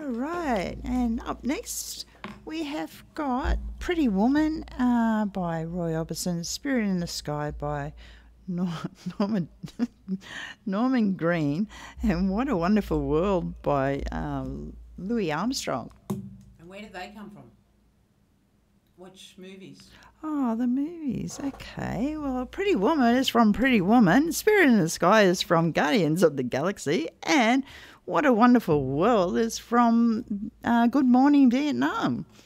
right. And up next, we have got Pretty Woman by Roy Orbison, Spirit in the Sky by Norman, Norman Green, and What a Wonderful World by Louis Armstrong. And where did they come from? Which movies? Oh, the movies. Okay. Well, Pretty Woman is from Pretty Woman. Spirit in the Sky is from Guardians of the Galaxy. And What a Wonderful World is from Good Morning Vietnam.